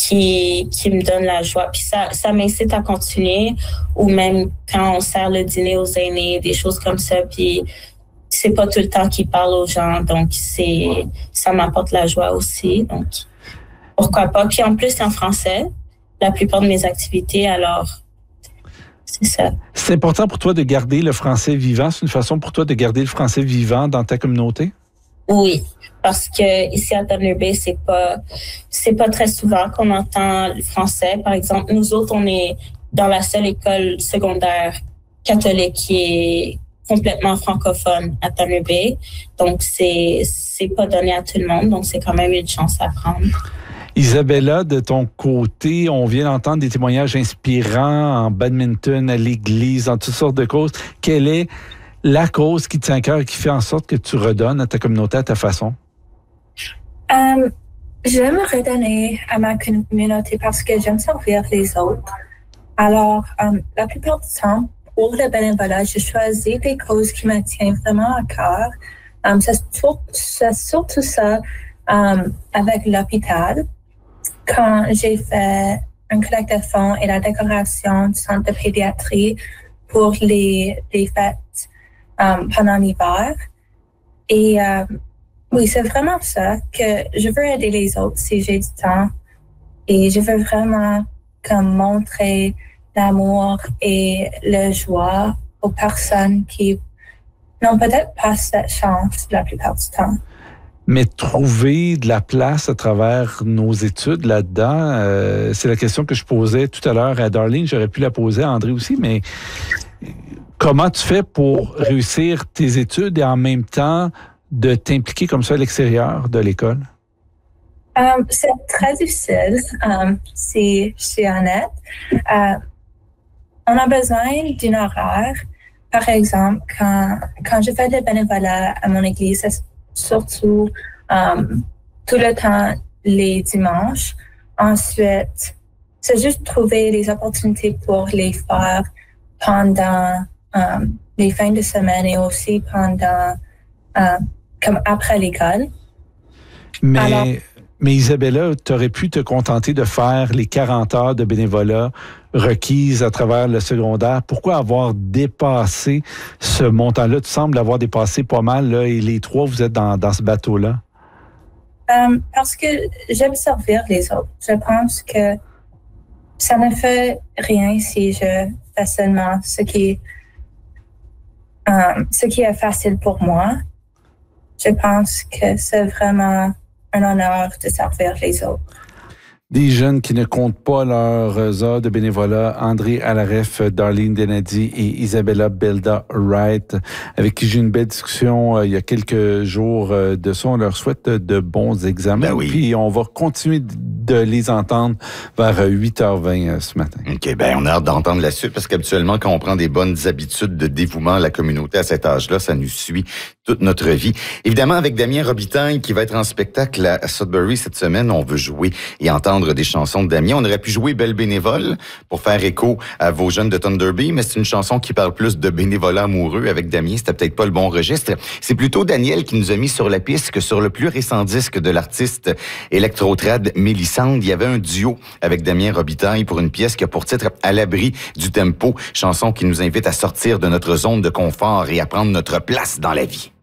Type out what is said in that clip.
qui me donne la joie. Puis ça m'incite à continuer, ou même quand on sert le dîner aux aînés, des choses comme ça. Puis c'est pas tout le temps qu'ils parlent aux gens, donc ça m'apporte la joie aussi. Donc pourquoi pas. Puis en plus, c'est en français, la plupart de mes activités, alors c'est ça. C'est important pour toi de garder le français vivant? C'est une façon pour toi de garder le français vivant dans ta communauté? Oui, parce que ici à Thunder Bay, c'est pas très souvent qu'on entend le français. Par exemple, nous autres, on est dans la seule école secondaire catholique qui est complètement francophone à Thunder Bay. Donc, c'est pas donné à tout le monde. Donc, c'est quand même une chance à prendre. Isabella, de ton côté, on vient d'entendre des témoignages inspirants en badminton, à l'église, en toutes sortes de causes. Quelle est la cause qui te tient à cœur et qui fait en sorte que tu redonnes à ta communauté à ta façon? J'aime redonner à ma communauté parce que j'aime servir les autres. Alors, la plupart du temps, pour le bénévolat, je choisis des causes qui me tiennent vraiment à cœur. C'est surtout ça avec l'hôpital. Quand j'ai fait un collecte de fonds et la décoration du centre de pédiatrie pour les fêtes pendant l'hiver. Et oui, c'est vraiment ça que je veux aider les autres si j'ai du temps. Et je veux vraiment montrer l'amour et la joie aux personnes qui n'ont peut-être pas cette chance la plupart du temps. Mais trouver de la place à travers nos études là-dedans, c'est la question que je posais tout à l'heure à Darlene. J'aurais pu la poser à André aussi, mais comment tu fais pour réussir tes études et en même temps de t'impliquer comme ça à l'extérieur de l'école? C'est très difficile, si je suis honnête. On a besoin d'un horaire. Par exemple, quand je fais le bénévolat à mon église, c'est surtout tout le temps les dimanches. Ensuite, c'est juste trouver des opportunités pour les faire pendant les fins de semaine et aussi pendant comme après l'école. Mais Isabella, tu aurais pu te contenter de faire les 40 heures de bénévolat requises à travers le secondaire. Pourquoi avoir dépassé ce montant-là? Tu sembles avoir dépassé pas mal, là, et les trois, vous êtes dans ce bateau-là. Parce que j'aime servir les autres. Je pense que ça ne fait rien si je fais seulement ce qui est facile pour moi. Je pense que c'est vraiment un honneur de servir les autres. Des jeunes qui ne comptent pas leurs heures de bénévolat, André Alaref, Darlene Denady et Isabella Belda Wright, avec qui j'ai eu une belle discussion il y a quelques jours de ça. On leur souhaite de bons examens. Ben oui. Puis on va continuer de les entendre vers 8h20 ce matin. OK, on a hâte d'entendre la suite parce qu'habituellement, quand on prend des bonnes habitudes de dévouement à la communauté à cet âge-là, ça nous suit toute notre vie. Évidemment, avec Damien Robitaille qui va être en spectacle à Sudbury cette semaine, on veut jouer et entendre des chansons de Damien. On aurait pu jouer Belle bénévole pour faire écho à vos jeunes de Thunder Bay, mais c'est une chanson qui parle plus de bénévolat amoureux. Avec Damien, c'était peut-être pas le bon registre. C'est plutôt Daniel qui nous a mis sur la piste que sur le plus récent disque de l'artiste électro-trad Mélissande, il y avait un duo avec Damien Robitaille pour une pièce qui a pour titre « À l'abri du tempo », chanson qui nous invite à sortir de notre zone de confort et à prendre notre place dans la vie.